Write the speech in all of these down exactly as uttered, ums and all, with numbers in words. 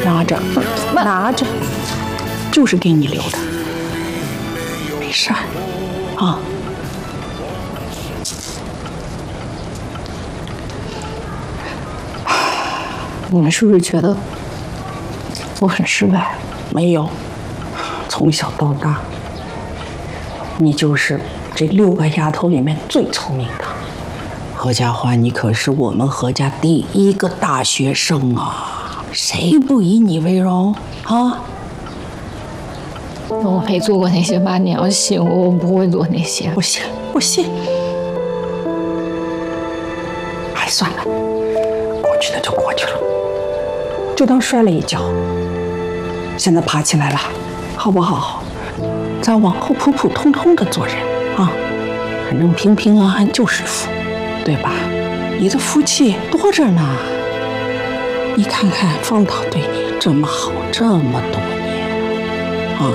拿着，拿着，就是给你留的，没事儿，啊。你们是不是觉得我很失败？没有，从小到大，你就是这六个丫头里面最聪明的。何家欢，你可是我们何家第一个大学生啊，谁不以你为荣啊？ 我没做过那些，妈，你要信我，我不会做那些。 不信，不信。哎，算了，过去的就过去了，就当摔了一跤。现在爬起来了，好不好？咱往后普普通通的做人啊，反正平平安安就是福。对吧？你的福气多着呢。你看看方导对你这么好，这么多年，啊！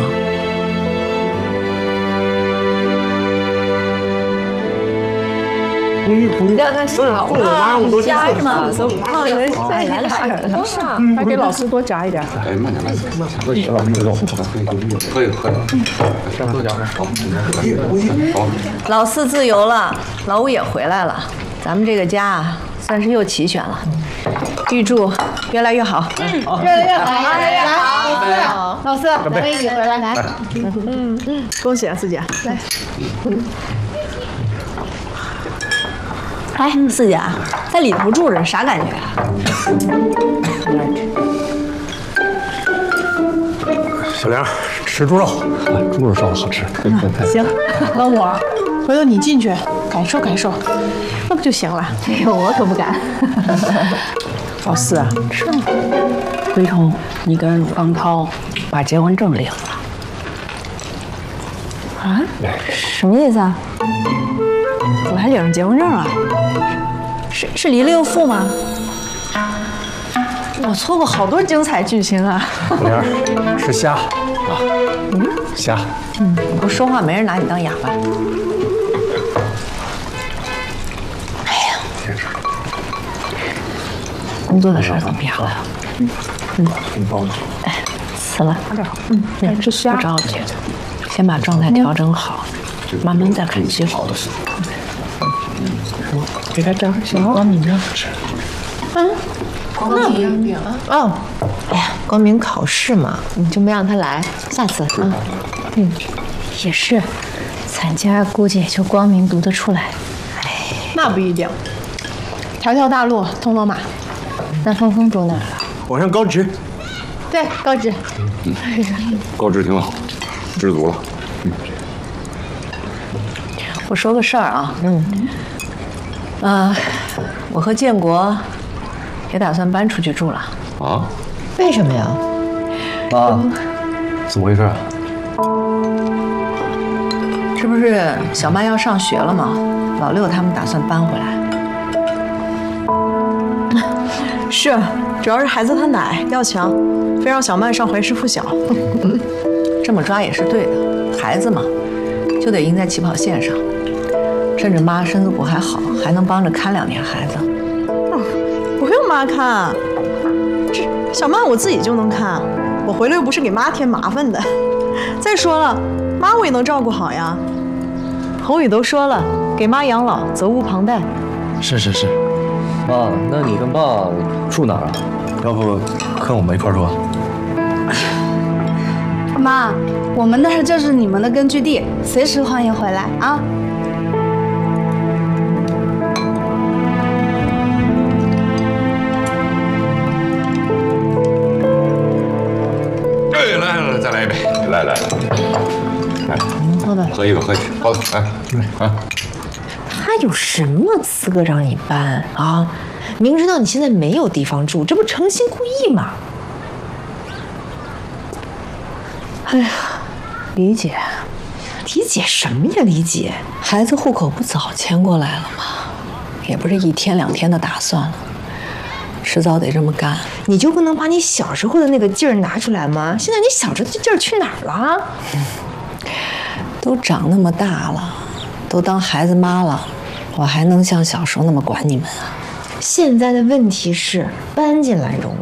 你要看小啊，夹什么？放人再来点儿， 不是啊，还给老师多夹一点。 哎，慢点，慢点，慢点，可以，老师这种，可以，可以，上多夹点。好， 老四自由了，老五也回来了，咱们这个家啊，算是又齐全了。预祝越来越好， 嗯，越来越好，越来越好。老四，咱们一起回来，来， 嗯嗯，恭喜啊，四姐，来。哎，四姐，在里头住着啥感觉啊？ 小梁，吃猪肉，猪肉烧的好吃。 行，老五，回头你进去感受感受，那不就行了？ 哎呦，我可不敢。 老四，吃吧。回头你跟方涛把结婚证领了。 啊？什么意思啊？ 我还领上结婚证啊？是是离了又复吗？我错过好多精彩剧情啊！ 小梁，吃虾啊，嗯，虾。 嗯，你不说话没人拿你当哑巴。哎呀，工作的事怎么样了？嗯嗯，哎，辞了。嗯，来吃虾。不着急，先把状态调整好，慢慢再看计划。 给他这样行， 光明呢？嗯， 光明哦，哎呀，光明考试嘛，你就没让他来，下次啊。 嗯，也是，咱家估计也就光明读得出来。 哎， 那不一定。条条大路通罗马。 那峰峰住哪儿了？ 我让高职。 对，高职。 嗯，高职挺好，知足了。嗯。 我说个事儿啊，嗯，呃，我和建国也打算搬出去住了。 啊？ 为什么呀？ 妈，怎么回事啊？ 这不是小曼要上学了吗？老六他们打算搬回来。是，主要是孩子他奶要强，非让小曼上怀师附小。这么抓也是对的，孩子嘛，就得赢在起跑线上。趁着妈身子骨还好，还能帮着看两年孩子。 哦，不用妈看，这小曼我自己就能看，我回来又不是给妈添麻烦的。再说了，妈我也能照顾好呀。 宏宇都说了，给妈养老责无旁贷。 是是是，妈，那你跟爸住哪儿啊？要不跟我们一块儿住啊？ 妈，我们那儿就是你们的根据地，随时欢迎回来啊。 哎，来来来，再来一杯，来来来，来， 喝吧， 喝一个，喝一个，好的，来，啊。 他有什么资格让你搬啊？明知道你现在没有地方住，这不诚心故意吗？哎呀，理解，理解什么呀？理解， 孩子户口不早迁过来了吗？也不是一天两天的打算了，迟早得这么干。 你就不能把你小时候的那个劲儿拿出来吗？现在你小时候的劲儿去哪儿了？ 都长那么大了，都当孩子妈了，我还能像小时候那么管你们啊？ 现在的问题是搬进来容